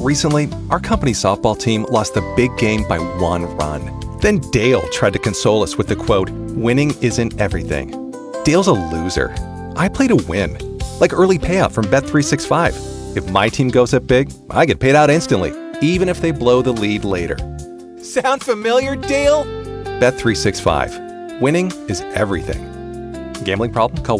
Recently, our company softball team lost the big game by 1 run. Then Dale tried to console us with the quote, "Winning isn't everything." Dale's a loser. I play to win. Like early payout from Bet365. If my team goes up big, I get paid out instantly, even if they blow the lead later. Sound familiar, Dale? Bet365. Winning is everything. Gambling problem? Call